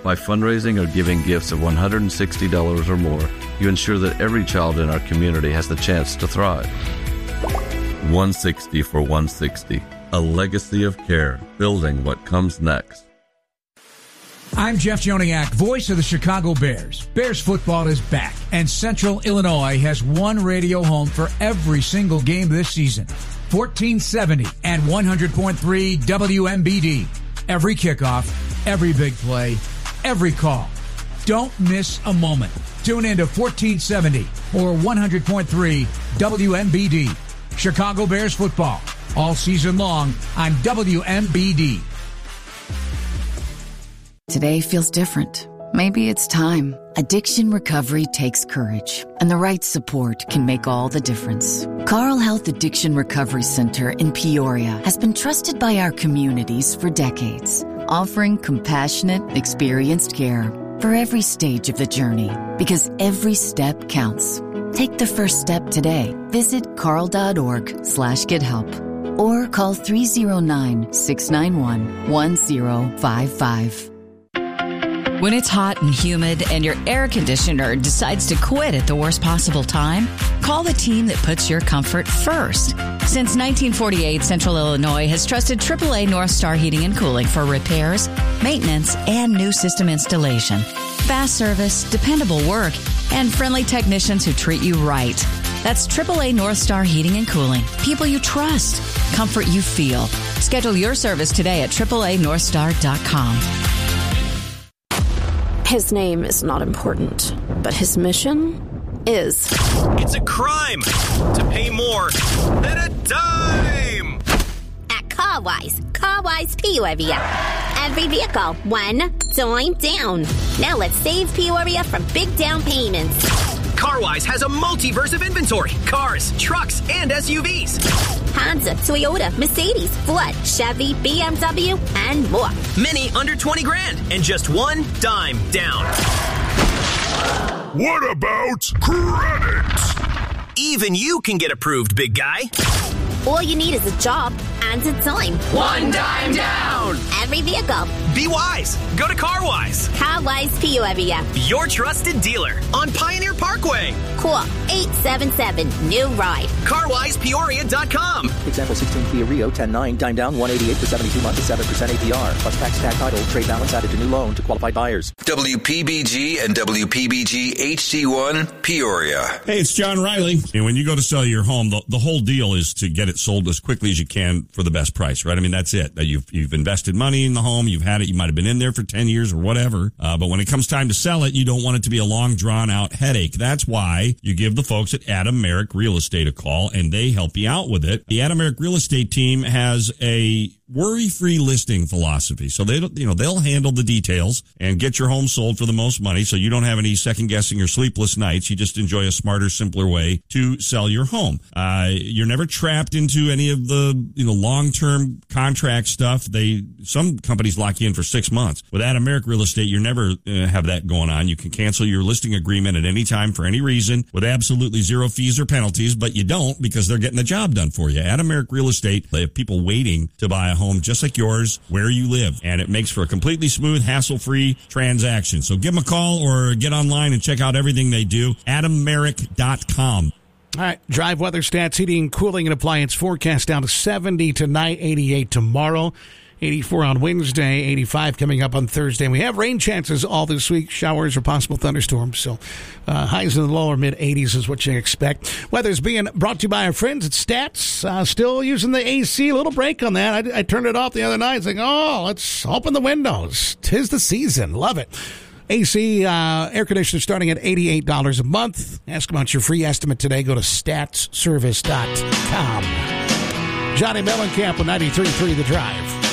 By fundraising or giving gifts of $160 or more, you ensure that every child in our community has the chance to thrive. 160 for 160, a legacy of care, building what comes next. I'm Jeff Joniak, voice of the Chicago Bears. Bears football is back, and Central Illinois has one radio home for every single game this season. 1470 and 100.3 WMBD. Every kickoff, every big play, every call. Don't miss a moment. Tune in to 1470 or 100.3 WMBD. Chicago Bears football, all season long on WMBD. Today feels different. Maybe it's time. Addiction recovery takes courage, and the right support can make all the difference. Carle Health Addiction Recovery Center in Peoria has been trusted by our communities for decades, offering compassionate, experienced care for every stage of the journey, because every step counts. Take the first step today. Visit carle.org/gethelp or call 309-691-1055. When it's hot and humid and your air conditioner decides to quit at the worst possible time, call the team that puts your comfort first. Since 1948, Central Illinois has trusted AAA North Star Heating and Cooling for repairs, maintenance, and new system installation. Fast service, dependable work, and friendly technicians who treat you right. That's AAA North Star Heating and Cooling. People you trust. Comfort you feel. Schedule your service today at AAANorthstar.com. His name is not important, but his mission is. It's a crime to pay more than a dime. At CarWise Peoria. Every vehicle, one dime down. Now let's save Peoria from big down payments. CarWise has a multiverse of inventory. Cars, trucks, and SUVs. Honda, Toyota, Mercedes, Ford, Chevy, BMW, and more. Many under 20 grand and just one dime down. What about credit? Even you can get approved, big guy. All you need is a job and a dime. One dime down. Every vehicle. Be wise. Go to CarWise. CarWise Peoria. Your trusted dealer on Pioneer Parkway. Call 877-NEW-RIDE. CarWisePeoria.com. Example 16 Kia Rio 10.9, dime down 188 for 72 months at 7% APR. Plus tax tag title, trade balance added to new loan to qualified buyers. WPBG and WPBG HD1 Peoria. Hey, it's John Riley. And when you go to sell your home, the whole deal is to get it sold as quickly as you can for the best price, right? I mean, that's it. You've invested money in the home. You've had it. You might have been in there for 10 years or whatever. But when it comes time to sell it, you don't want it to be a long, drawn-out headache. That's why you give the folks at Adam Merrick Real Estate a call, and they help you out with it. The Adam Merrick Real Estate team has a worry-free listing philosophy. So they'll handle the details and get your home sold for the most money, so you don't have any second-guessing or sleepless nights. You just enjoy a smarter, simpler way to sell your home. You're never trapped into any of the long-term contract stuff. Some companies lock you in for 6 months. With Adam Merrick Real Estate, you never have that going on. You can cancel your listing agreement at any time for any reason with absolutely zero fees or penalties, but you don't because they're getting the job done for you. Adam Merrick Real Estate, they have people waiting to buy a home just like yours where you live, and it makes for a completely smooth, hassle-free transaction. So give them a call or get online and check out everything they do. AdamMerrick.com. All right, drive weather stats, heating, cooling, and appliance forecast down to 70 tonight, 88 tomorrow, 84 on Wednesday, 85 coming up on Thursday. And we have rain chances all this week, showers or possible thunderstorms. So highs in the lower mid-80s is what you expect. Weather's being brought to you by our friends at Stats. Still using the AC. A little break on that. I turned it off the other night. It's like, let's open the windows. 'Tis the season. Love it. AC air conditioner starting at $88 a month. Ask about your free estimate today. Go to statsservice.com. Johnny Mellencamp with 93.3 The Drive.